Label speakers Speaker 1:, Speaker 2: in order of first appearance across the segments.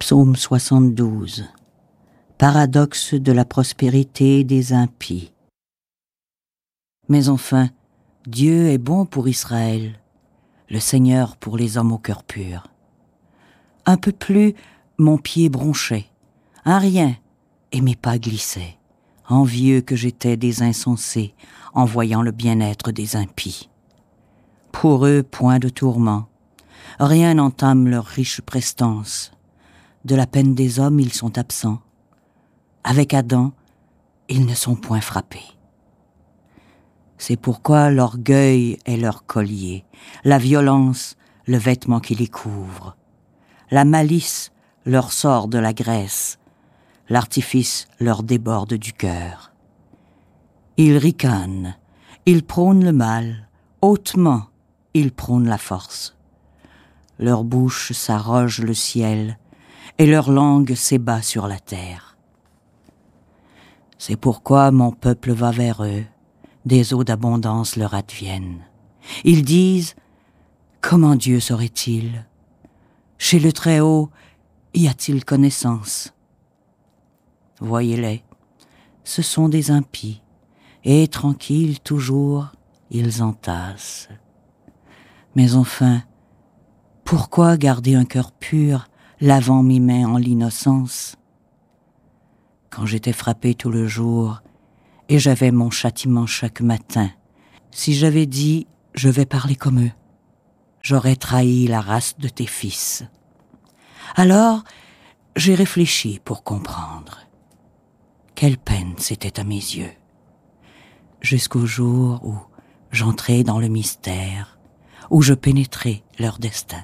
Speaker 1: Psaume 72. Paradoxe de la prospérité des impies. Mais enfin, Dieu est bon pour Israël, le Seigneur pour les hommes au cœur pur. Un peu plus, mon pied bronchait, un rien, et mes pas glissaient, envieux que j'étais des insensés, en voyant le bien-être des impies. Pour eux, point de tourment, rien n'entame leur riche prestance. De la peine des hommes, ils sont absents. Avec Adam, ils ne sont point frappés. C'est pourquoi l'orgueil est leur collier, la violence, le vêtement qui les couvre. La malice leur sort de la graisse, l'artifice leur déborde du cœur. Ils ricanent, ils prônent le mal, hautement ils prônent la force. Leur bouche s'arroge le ciel, et leur langue s'ébat sur la terre. C'est pourquoi mon peuple va vers eux, des eaux d'abondance leur adviennent. Ils disent, comment Dieu saurait-il? Chez le Très-Haut, y a-t-il connaissance? Voyez-les, ce sont des impies, et tranquilles toujours, ils entassent. Mais enfin, pourquoi garder un cœur pur, lavant mes mains en l'innocence? Quand j'étais frappé tout le jour, et j'avais mon châtiment chaque matin, si j'avais dit « je vais parler comme eux », j'aurais trahi la race de tes fils. Alors, j'ai réfléchi pour comprendre. Quelle peine c'était à mes yeux. Jusqu'au jour où j'entrai dans le mystère, où je pénétrai leur destin.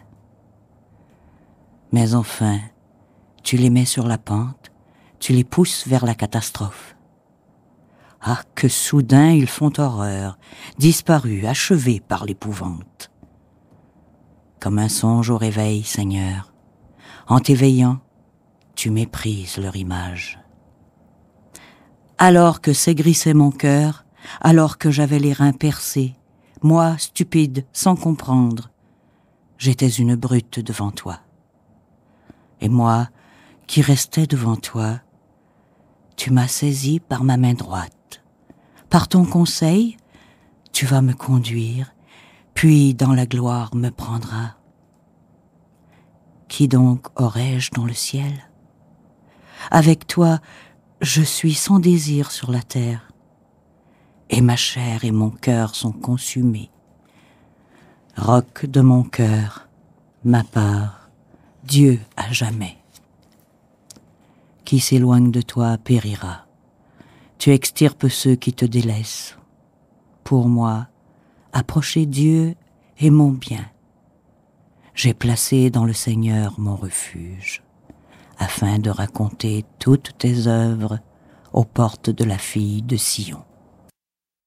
Speaker 1: Mais enfin, tu les mets sur la pente, tu les pousses vers la catastrophe. Ah, que soudain ils font horreur, disparus, achevés par l'épouvante. Comme un songe au réveil, Seigneur, en t'éveillant, tu méprises leur image. Alors que s'aigrissait mon cœur, alors que j'avais les reins percés, moi, stupide, sans comprendre, j'étais une brute devant toi. Et moi, qui restais devant toi, tu m'as saisi par ma main droite. Par ton conseil, tu vas me conduire, puis dans la gloire me prendras. Qui donc aurais-je dans le ciel? Avec toi, je suis sans désir sur la terre, et ma chair et mon cœur sont consumés. Roc de mon cœur, ma part, Dieu à jamais. Qui s'éloigne de toi périra. Tu extirpes ceux qui te délaissent. Pour moi, approcher Dieu est mon bien. J'ai placé dans le Seigneur mon refuge, afin de raconter toutes tes œuvres aux portes de la fille de Sion.